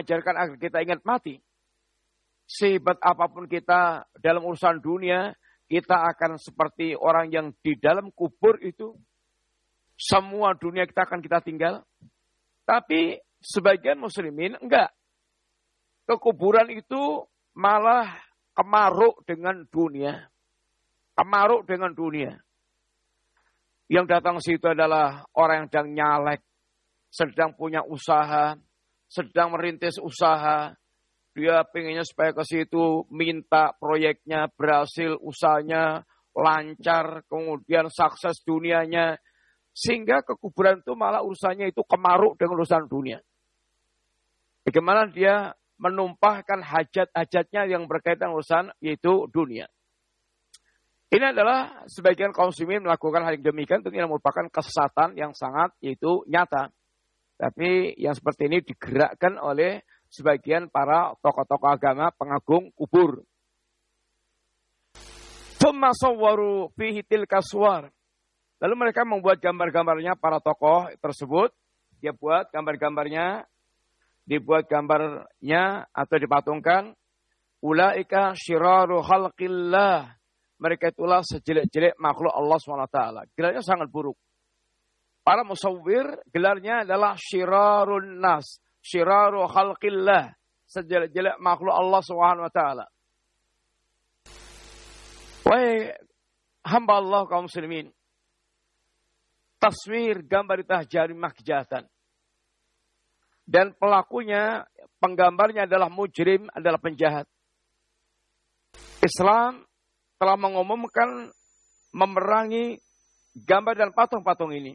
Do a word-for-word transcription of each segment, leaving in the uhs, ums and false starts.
mengajarkan agar kita ingat mati. Sehebat apapun kita dalam urusan dunia, kita akan seperti orang yang di dalam kubur itu. Semua dunia kita akan kita tinggal. Tapi sebagian muslimin enggak. Kekuburan itu malah kemaruk dengan dunia. Kemaruk dengan dunia. Yang datang situ adalah orang yang sedang nyalek, sedang punya usaha, sedang merintis usaha. Dia pengennya supaya ke situ minta proyeknya berhasil, usahanya lancar, kemudian sukses dunianya. Sehingga kekuburan itu malah urusannya itu kemaruk dengan urusan dunia. Bagaimana dia menumpahkan hajat-hajatnya yang berkaitan urusan yaitu dunia. Ini adalah sebagian kaum muslimin melakukan hal yang demikian, tentunya merupakan kesesatan yang sangat yaitu nyata. Tapi yang seperti ini digerakkan oleh sebagian para tokoh-tokoh agama pengagung kubur. Tsumma sawwaru fihi tilka suwar. Lalu mereka membuat gambar-gambarnya para tokoh tersebut. Dia buat gambar-gambarnya, dibuat gambarnya atau dipatungkan. Ulaika syiraru khalqillah. Mereka itulah sejelek-jelek makhluk Allah subhanahu wa taala. Gelarnya sangat buruk. Para musawwir gelarnya adalah syirarun nas. Syiraru khalqillah. Sejelek-jelek makhluk Allah subhanahu wa taala. Wahai hamba Allah kaum muslimin. Taswir gambar itu jarimah kejahatan. Dan pelakunya, penggambarnya adalah mujrim, adalah penjahat. Islam telah mengumumkan memerangi gambar dan patung-patung ini.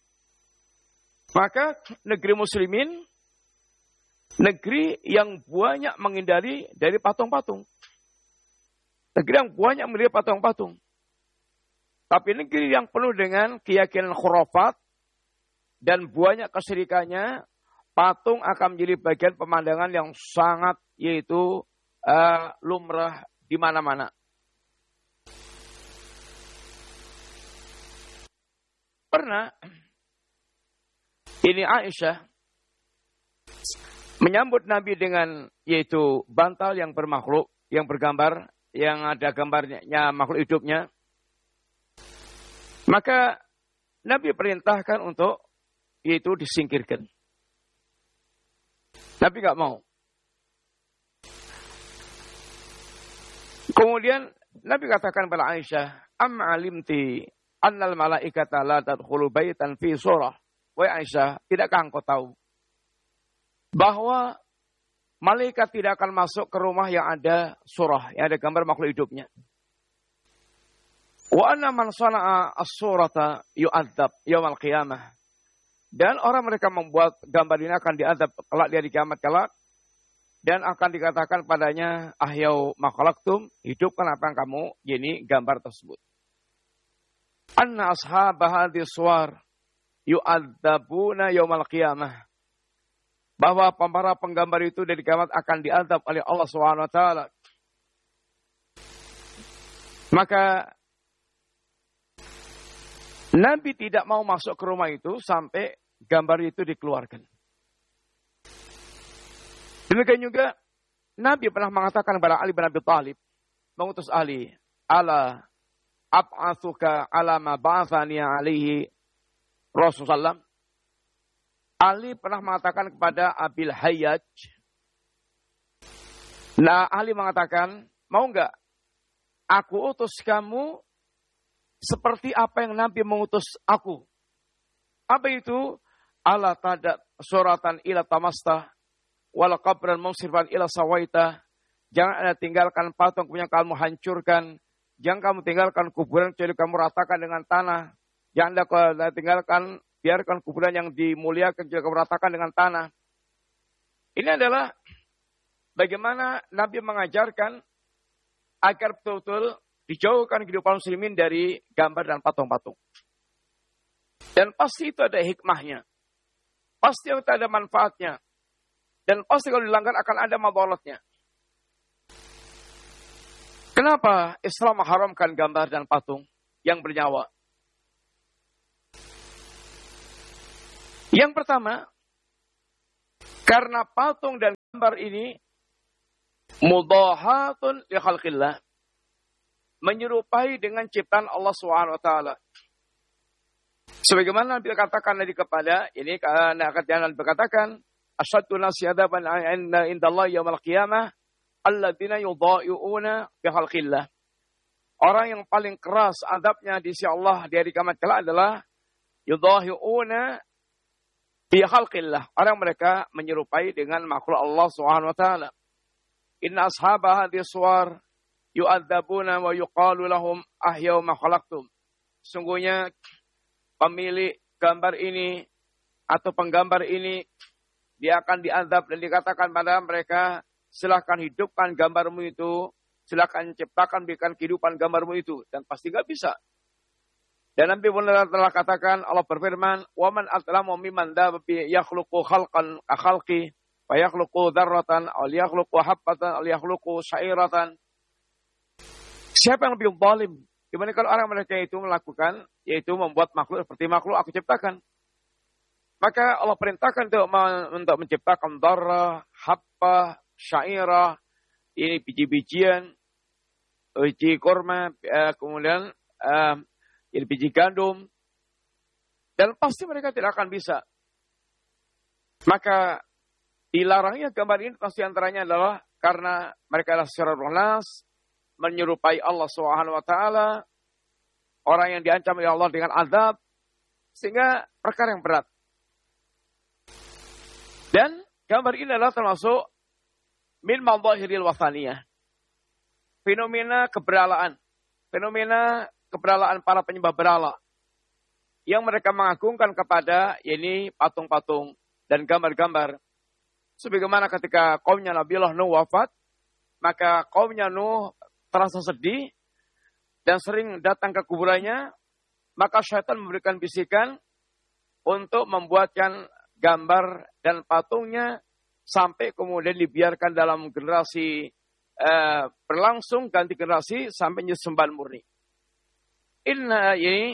Maka negeri muslimin, negeri yang banyak menghindari dari patung-patung. Negeri yang banyak menghindari patung-patung. Tapi negeri yang penuh dengan keyakinan khurafat dan banyak kesyirikannya, patung akan menjadi bagian pemandangan yang sangat yaitu uh, lumrah di mana-mana. Pernah ini Aisyah menyambut Nabi dengan yaitu bantal yang bermakhluk, yang bergambar, yang ada gambarnya makhluk hidupnya. Maka Nabi perintahkan untuk yaitu disingkirkan. Nabi enggak mau. Kemudian Nabi katakan kepada Aisyah, "Am alimti annal malaikata la tadkhulu baitan fi surah." Wahai Aisyah, tidakkah engkau tahu bahwa malaikat tidak akan masuk ke rumah yang ada surah, yang ada gambar makhluk hidupnya. Wa anna man sana'a as-surata yu'adzab yaumil qiyamah. Dan orang mereka membuat gambar ini akan diazab kelak di hari kiamat kelak. Dan akan dikatakan padanya, ahyau makhluktum, hidupkan apa yang kamu ini gambar tersebut. Anna ashabah hadhihi suwar yu'adzabuna yaumil qiyamah. Bahwa para penggambar itu dari kiamat akan diazab oleh Allah subhanahu wa taala. Maka Nabi tidak mau masuk ke rumah itu sampai gambar itu dikeluarkan. Demikian juga Nabi pernah mengatakan kepada Ali bin Abi Thalib, mengutus Ali, ala ab'atsuka ala ma ba'athani alaihi Rasulullah. Ali pernah mengatakan kepada Abil Hayyaj, nah Ali mengatakan, mau enggak aku utus kamu seperti apa yang Nabi mengutus aku. Apa itu? Ala tadak suratan ila tamastah, wala qabran musirfan ila sawaita. Jangan Anda tinggalkan patung punya kamu hancurkan. Jangan kamu tinggalkan kuburan kecuali kamu ratakan dengan tanah. Jangan Anda tinggalkan, biarkan kuburan yang dimuliakan kecuali kamu ratakan dengan tanah. Ini adalah bagaimana Nabi mengajarkan agar betul-betul dijauhkan kehidupan muslimin dari gambar dan patung-patung. Dan pasti itu ada hikmahnya. Pasti itu ada manfaatnya. Dan pasti kalau dilanggar akan ada madaratnya. Kenapa Islam mengharamkan gambar dan patung yang bernyawa? Yang pertama, Karena patung dan gambar ini mudahatun li khalqillah, menyerupai dengan ciptaan Allah Subhanahu wa taala. Sebagaimana Nabi katakan tadi kepada ini, karena Nabi berkatakan, asyaddu nasi adaban indallahi yaumil qiyamah alladzina yudha'i'una bi khalqillah. Orang yang paling keras adabnya di sisi Allah di hari kiamat kelak adalah yudha'i'una bi khalqillah. Orang mereka menyerupai dengan makhluk Allah Subhanahu wa taala. Inna ashabah hadhihi suwar yu'adzabuna wa yuqalu lahum ahyau ma khalaqtum. Sungguhnya pemilik gambar ini atau penggambar ini, dia akan diazab dan dikatakan pada mereka, silakan hidupkan gambarmu itu, silakan ciptakan, berikan kehidupan gambarmu itu. Dan pasti nggak bisa. Dan Nabi pun telah katakan, Allah berfirman, وَمَنْ أَظْلَمُ مِمَّنْ ذَا يَخْلُقُ خَلْقًا كَخَلْقِهِ وَيَخْلُقُ ذَرَّةً أَوْ يَخْلُقُ حَبَّةً أَوْ يَخْلُقُ شَعِيرَةً. Siapa yang lebih zalim? Gimana kalau orang mereka itu melakukan, yaitu membuat makhluk seperti makhluk aku ciptakan. Maka Allah perintahkan untuk, untuk menciptakan darah, habbah, syairah, ini biji-bijian, biji kurma, kemudian ini biji gandum. Dan pasti mereka tidak akan bisa. Maka dilarangnya gambar ini pasti antaranya adalah karena mereka adalah syarrul nas, menyerupai Allah Subhanahu wa taala, orang yang diancam oleh Allah dengan azab, sehingga perkara yang berat. Dan gambar ini adalah termasuk min madhahiril wathaniyah. Fenomena keberhalaan, fenomena keberhalaan para penyembah berhala yang mereka mengagungkan kepada ini patung-patung dan gambar-gambar. Sebagaimana ketika kaumnya Nabiullah Nuh wafat, maka kaumnya Nuh terasa sedih dan sering datang ke kuburannya, maka syaitan memberikan bisikan untuk membuatkan gambar dan patungnya sampai kemudian dibiarkan dalam generasi eh, berlangsung ganti generasi sampai sembahan murni. Inna ini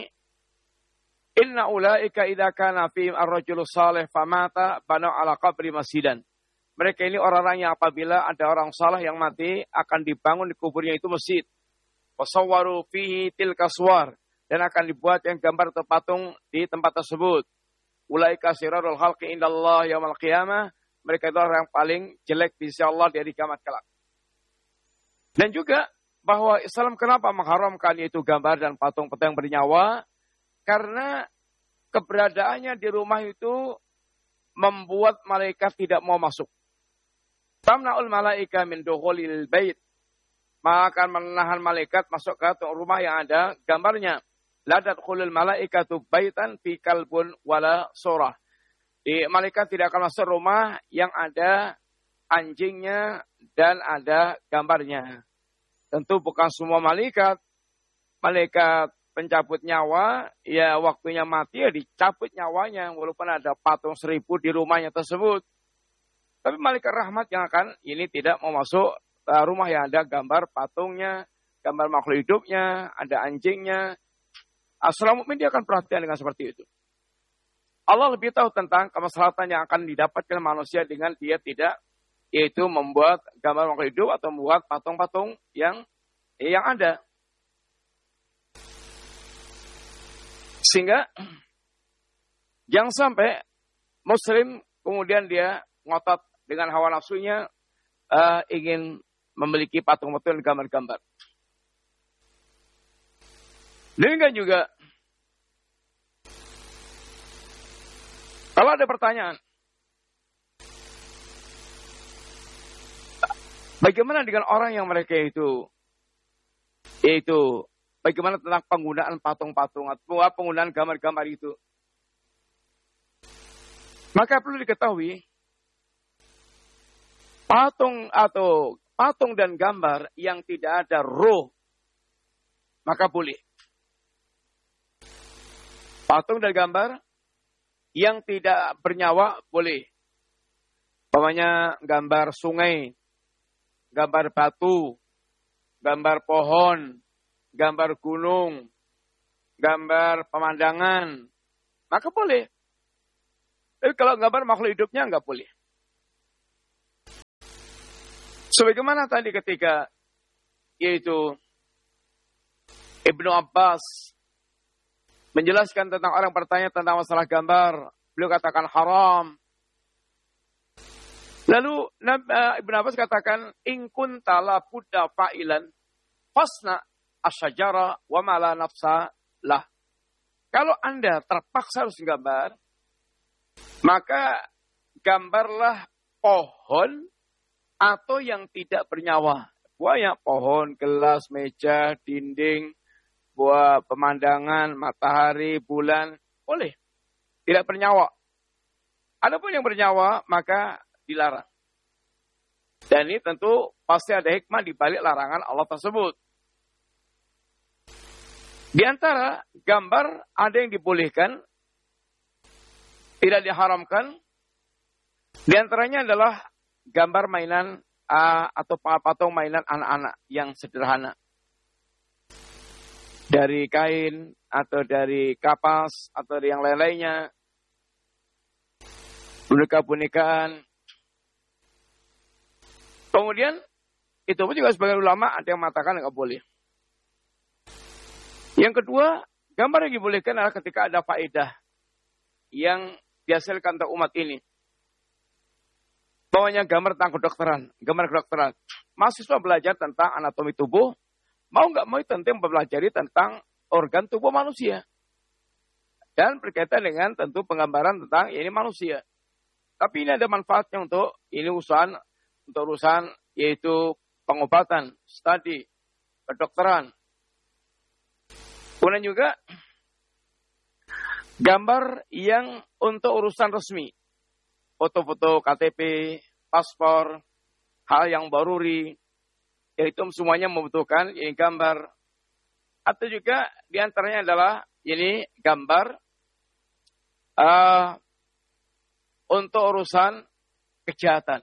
inna ulaika idza kana fihim ar-rajulu salih famata banu ala qabri masjidan. Mereka ini orang-orang yang apabila ada orang salah yang mati, akan dibangun di kuburnya itu masjid. Wasawwaru fihi tilka suwar. Dan akan dibuat yang gambar atau patung di tempat tersebut. Ulaika sirarul khalqi indallah yaumil qiyamah. Mereka itu orang yang paling jelek di sisi Allah di hari kiamat kelak. Dan juga bahwa Islam kenapa mengharamkan itu gambar dan patung-patung yang bernyawa? Karena keberadaannya di rumah itu membuat malaikat tidak mau masuk. Tamna'ul malaika min dukhulil bait. Maka akan menahan malaikat masuk ke rumah yang ada gambarnya. La tadkhulul malaikatu baitan fi kalbun wala surah. Di malaikat tidak akan masuk rumah yang ada anjingnya dan ada gambarnya. Tentu bukan semua malaikat. Malaikat pencabut nyawa, ya waktunya mati ya dicabut nyawanya walaupun ada patung seribu di rumahnya tersebut. Tapi malaikat rahmat yang akan ini tidak mau masuk uh, rumah yang ada gambar patungnya, gambar makhluk hidupnya, ada anjingnya. Asal mukmin dia akan perhatian dengan seperti itu. Allah lebih tahu tentang kemaslahatan yang akan didapatkan manusia dengan dia tidak, yaitu membuat gambar makhluk hidup atau membuat patung-patung yang yang ada. Sehingga jangan sampai muslim kemudian dia ngotot dengan hawa nafsunya uh, ingin memiliki patung-patung dan gambar-gambar. Demikian juga kalau ada pertanyaan, bagaimana dengan orang yang mereka itu, yaitu bagaimana tentang penggunaan patung-patung atau penggunaan gambar-gambar itu? Maka perlu diketahui, patung atau patung dan gambar yang tidak ada roh, maka boleh. Patung dan gambar yang tidak bernyawa boleh. Umpamanya gambar sungai, gambar batu, gambar pohon, gambar gunung, gambar pemandangan, maka boleh. Tapi kalau gambar makhluk hidupnya enggak boleh. Sebagaimana tadi ketika yaitu Ibnu Abbas menjelaskan tentang orang bertanya tentang masalah gambar, beliau katakan haram. Lalu Ibnu Abbas katakan, in kunta la budda fa'ilan fasna asyajara wa ma la nafsa lah. Kalau Anda terpaksa harus gambar, maka gambarlah pohon atau yang tidak bernyawa. Banyak pohon, gelas, meja, dinding, buah pemandangan, matahari, bulan, boleh. Tidak bernyawa. Adapun yang bernyawa, maka dilarang. Dan ini tentu pasti ada hikmah di balik larangan Allah tersebut. Di antara gambar ada yang dibolehkan, tidak diharamkan. Di antaranya adalah gambar mainan uh, atau patung mainan anak-anak yang sederhana. Dari kain atau dari kapas atau dari yang lain-lainnya. Boneka-bonekaan. Kemudian itu pun juga sebagian ulama ada yang mengatakan nggak boleh. Yang kedua, gambar yang dibolehkan adalah ketika ada faedah yang dihasilkan untuk umat ini. Bawahnya gambar tentang kedokteran, gambar kedokteran. Mahasiswa belajar tentang anatomi tubuh, mau nggak mau tentu mempelajari tentang organ tubuh manusia. Dan berkaitan dengan tentu penggambaran tentang ini manusia. Tapi ini ada manfaatnya untuk ini urusan, untuk urusan yaitu pengobatan, studi, kedokteran. Kemudian juga gambar yang untuk urusan resmi. Foto-foto K T P, paspor, hal yang baruri. Yaitu semuanya membutuhkan ini gambar. Atau juga diantaranya adalah ini gambar uh, untuk urusan kejahatan.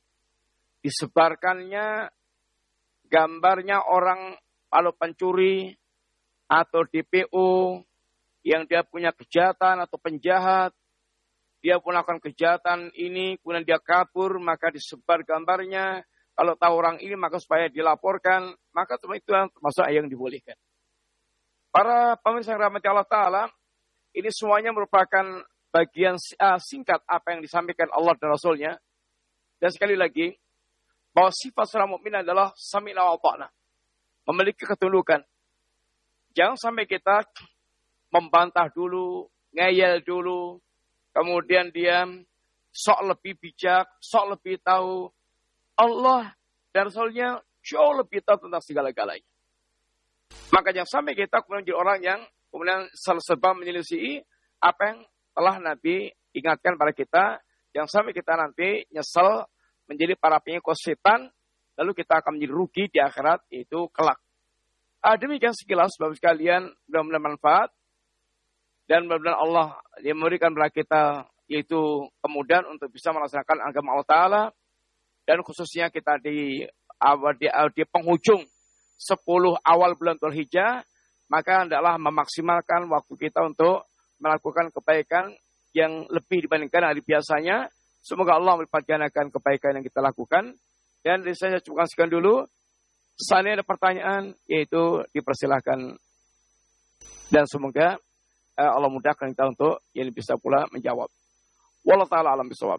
Disebarkannya gambarnya orang kalau pencuri atau D P O yang dia punya kejahatan atau penjahat, dia pun melakukan kejahatan ini, kemudian dia kabur, maka disebar gambarnya. Kalau tahu orang ini, maka supaya dilaporkan, maka semua itu termasuk yang dibolehkan. Para pemirsa yang rahmati Allah Ta'ala, ini semuanya merupakan bagian uh, singkat apa yang disampaikan Allah dan Rasulnya. Dan sekali lagi, bahwa sifat seorang mukmin adalah sami'na wa ata'na, memiliki ketundukan. Jangan sampai kita membantah dulu, ngeyel dulu, kemudian dia sok lebih bijak, sok lebih tahu. Allah dan Rasulnya jauh lebih tahu tentang segala-galanya. Makanya sampai kita kemudian menjadi orang yang kemudian serba menyelisih apa yang telah Nabi ingatkan pada kita, yang sampai kita nanti nyesel menjadi para pengikut setan, lalu kita akan menjadi rugi di akhirat, itu kelak. Ah, demikian sekilas Bapak sekalian, mudah-mudahan manfaat dan mudah-mudahan Allah yang memberikan kepada kita yaitu kemudahan untuk bisa melaksanakan agama Allah Ta'ala, dan khususnya kita di di, di penghujung sepuluh awal bulan Dzulhijjah, maka hendaklah memaksimalkan waktu kita untuk melakukan kebaikan yang lebih dibandingkan hari biasanya. Semoga Allah melipat gandakan kebaikan yang kita lakukan. Dan saya cukupkan sekian dulu. Seandainya ada pertanyaan, yaitu dipersilahkan. Dan semoga uh, Allah mudahkan kita untuk yang bisa pula menjawab. Wallahu ta'ala alam bisawab.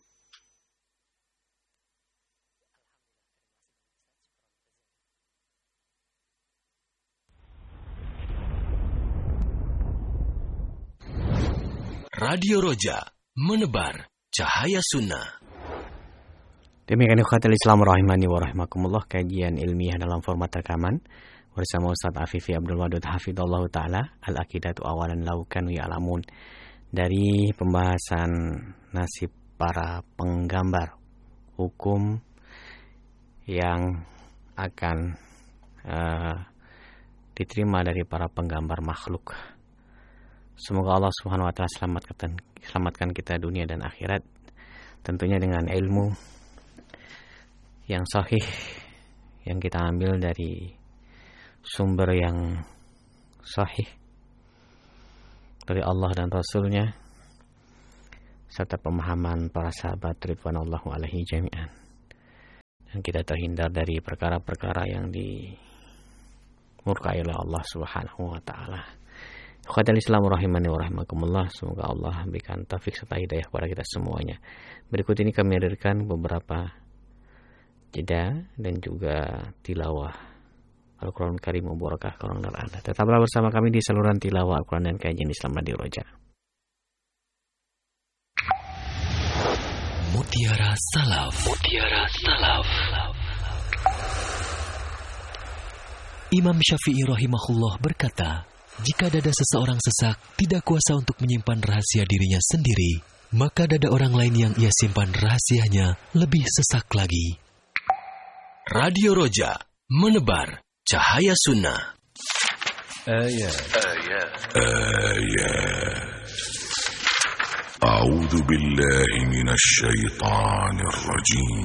Radio Roja, menebar cahaya sunnah. Demikian ikhwatul Islam rahimani wa rahimakumullah, kajian ilmiah dalam format rekaman bersama Ustaz Afifi Abdul Wadud hafizallahu taala, al-aqidatu awalan law kanu ya'lamun, dari pembahasan nasib para penggambar, hukum yang akan uh, diterima dari para penggambar makhluk. Semoga Allah Subhanahu wa taala selamatkan selamatkan kita dunia dan akhirat, tentunya dengan ilmu yang sahih yang kita ambil dari sumber yang sahih dari Allah dan Rasulnya, serta pemahaman para sahabat ridwanullahu alaihi jami'an. kita terhindar dari perkara-perkara yang dimurkai oleh Allah Subhanahu wa taala. Ikhwatal Islam rahimani wa rahimakumullah, semoga Allah berikan taufik serta hidayah kepada kita semuanya. Berikut ini kami hadirkan beberapa jeda dan juga tilawah Al-Quran Karim Mubarakah Quran dari Anda. Tetaplah bersama kami di saluran tilawah Al-Quran dan kajian Islam Radio Roja. Mutiara Salaf. Mutiara Salaf. Imam Syafi'i rahimahullah berkata, jika dada seseorang sesak tidak kuasa untuk menyimpan rahasia dirinya sendiri, maka dada orang lain yang ia simpan rahasianya lebih sesak lagi. Radio Roja, menebar cahaya sunnah. Ayat. Ayat. Ayat. A'udzu billahi minasy syaithanir rajim.